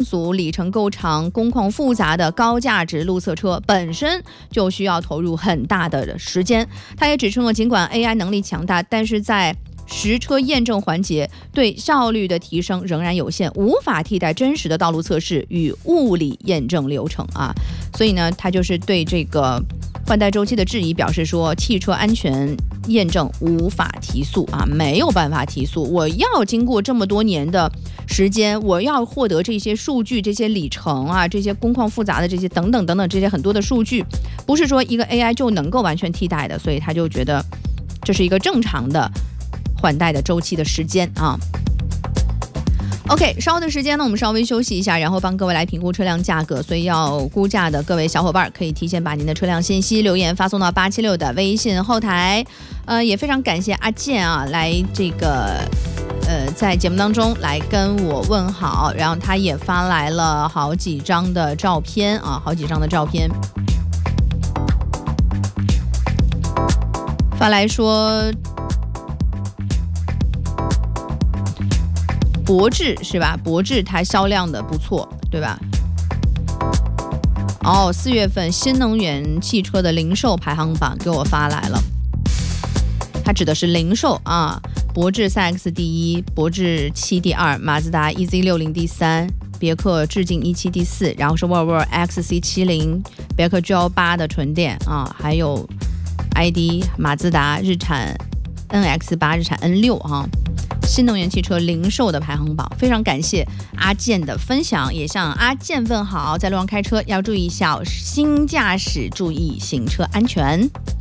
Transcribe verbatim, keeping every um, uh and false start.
组、里程够长、工况复杂的高价值路测车本身就需要投入很大的时间。他也指出了，尽管 A I 能力强大，但是在实车验证环节对效率的提升仍然有限，无法替代真实的道路测试与物理验证流程啊。所以呢，他就是对这个换代周期的质疑表示说，汽车安全验证无法提速啊，没有办法提速。我要经过这么多年的时间，我要获得这些数据、这些里程啊、这些工况复杂的这些等等等等这些很多的数据，不是说一个 A I 就能够完全替代的。所以他就觉得这是一个正常的换代的周期的时间啊。OK， 稍后的时间呢，我们稍微休息一下，然后帮各位来评估车辆价格。所以要估价的各位小伙伴可以提前把您的车辆信息留言发送到八七六的微信后台。呃，也非常感谢阿健啊，来这个呃在节目当中来跟我问好，然后他也发来了好几张的照片啊，好几张的照片，发来说。博智是吧？博智它销量的不错，对吧？哦，四月份新能源汽车的零售排行榜给我发来了，它指的是零售啊。博智赛 X 第一，博智七第二，马自达 E Z 六十第三，别克致敬一七第四，然后是沃尔沃 X C 七十，别克 G L 八的纯电啊，还有 I D 马自达、日产 N X 八、日产 N 六 啊。新能源汽车零售的排行榜，非常感谢阿健的分享，也向阿健问好，在路上开车要注意小心驾驶，注意行车安全。